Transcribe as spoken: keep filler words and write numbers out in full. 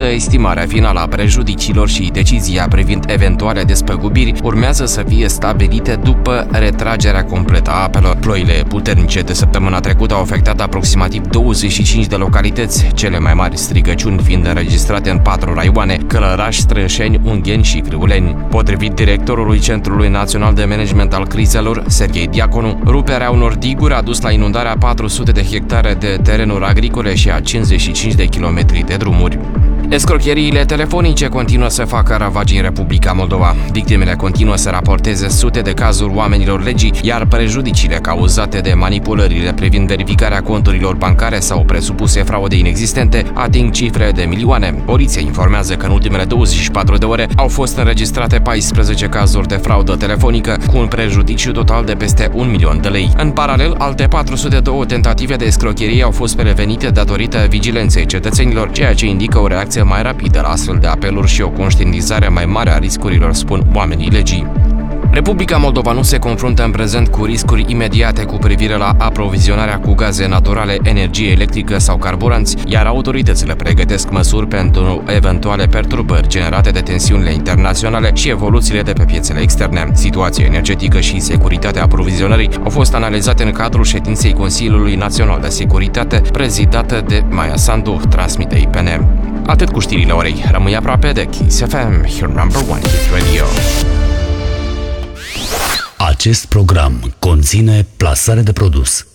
estimarea finală a prejudiciilor și decizia privind eventuale despăgubiri urmează să fie stabilite după retragerea completă a apelor. Ploile puternice de săptămâna trecută au afectat aproximativ douăzeci și cinci de localități, cele mai mari strigăciuni fiind înregistrate în patru raioane: Călăraș, Strânșeni, Ungheni și Crâuleni. Potrivit directorului Centrului Național de Management al Crizelor, Serghei Diaconu, ruperea unor diguri a dus la inundarea patru sute de hectare de terenuri agricole și a cincizeci și cinci de kilometri de drumuri. Escrocheriile telefonice continuă să facă ravagii în Republica Moldova. Victimele continuă să raporteze sute de cazuri oamenilor legii, iar prejudiciile cauzate de manipulările privind verificarea conturilor bancare sau presupuse fraude inexistente ating cifre de milioane. Poliția informează că în ultimele douăzeci și patru de ore au fost înregistrate paisprezece cazuri de fraudă telefonică, cu un prejudiciu total de peste un milion de lei. În paralel, alte patru sute de două tentative de escrocherie au fost prevenite datorită vigilenței cetățenilor, ceea ce indică o reacție mai rapidă la astfel de apeluri și o conștientizare mai mare a riscurilor, spun oamenii legii. Republica Moldova nu se confruntă în prezent cu riscuri imediate cu privire la aprovizionarea cu gaze naturale, energie electrică sau carburanți, iar autoritățile pregătesc măsuri pentru eventuale perturbări generate de tensiunile internaționale și evoluțiile de pe piețele externe. Situația energetică și securitatea aprovizionării au fost analizate în cadrul ședinței Consiliului Național de Securitate, prezidată de Maia Sandu, transmite I P N. Atât cu știrile orei. Rămâi aproape de Kiss F M, your number one hit radio. Acest program conține plasare de produs.